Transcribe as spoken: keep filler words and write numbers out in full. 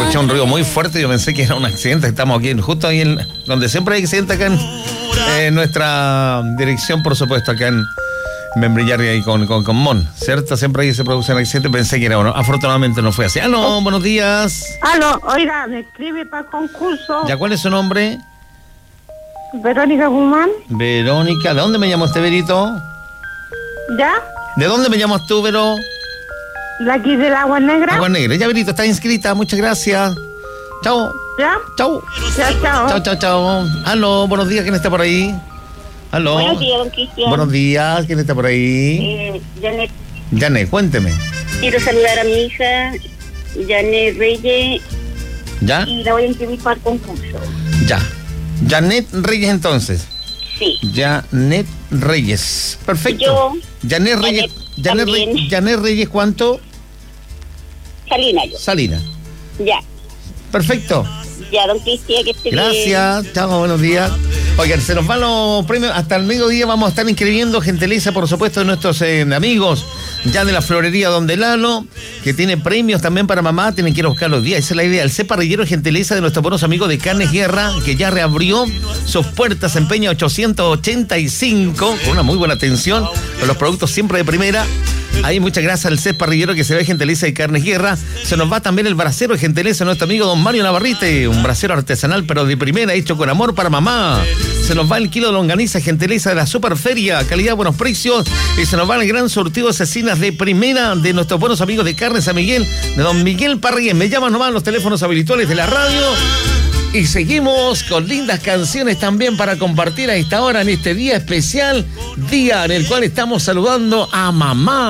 escuché un ruido muy fuerte. Yo pensé que era un accidente. Estamos aquí, justo ahí en donde siempre hay accidente, acá en eh, nuestra dirección, por supuesto, acá en Membrillar y con, con, con Mon, ¿cierto? Siempre ahí se produce un accidente. Pensé que era uno. Afortunadamente no fue así. Aló, buenos días. Aló, oiga, me escribe para el concurso. ¿Ya cuál es su nombre? Verónica Guzmán. Verónica, ¿de dónde me llama usted, Verito? ¿Ya? ¿De dónde me llamas tú, Vero? ¿De aquí del Agua Negra? Agua Negra. Ya, Verito, está inscrita. Muchas gracias. Chao. ¿Ya? Chao. Ya, chao. Chao, chao, chao. Aló, buenos días. ¿Quién está por ahí? Aló. Buenos días, don Cristian. Buenos días. ¿Quién está por ahí? Eh, Janet, Janet, cuénteme. quiero saludar a mi hija, Janet Reyes, ¿Ya? y la voy a inscribir para el concurso. Ya. Janet Reyes, entonces. Sí. Janet Reyes. Perfecto. Yo, Janet Reyes. Janet Janet, también. Reyes, Janet Reyes, ¿cuánto? Salina yo. Salina. Ya. Perfecto. Ya, don Cristian, que esté bien. Gracias. Chao, buenos días. Oigan, se nos van los premios. Hasta el mediodía vamos a estar inscribiendo gentileza, por supuesto, de nuestros eh, amigos ya de la florería Donde Lalo, que tiene premios también para mamá. Tienen que ir a buscar los días. Esa es la idea. El C Parrillero gentileza de nuestros buenos amigos de Carnes Guerra, que ya reabrió sus puertas en Peña ochocientos ochenta y cinco, con una muy buena atención, con los productos siempre de primera. Hay mucha grasa al C Parrillero que se ve gentileza de Carnes Guerra. Se nos va también el bracero de gentileza de nuestro amigo don Mario Navarrete, un bracero artesanal pero de primera, hecho con amor para mamá. Se nos va el kilo de longaniza gentileza de la Superferia, calidad, buenos precios. Y se nos va el gran surtido de cecinas de primera de nuestros buenos amigos de Carnes San Miguel, de don Miguel Parrillés. Me llaman nomás los teléfonos habituales de la radio. Y seguimos con lindas canciones también para compartir a esta hora en este día especial, día en el cual estamos saludando a mamá.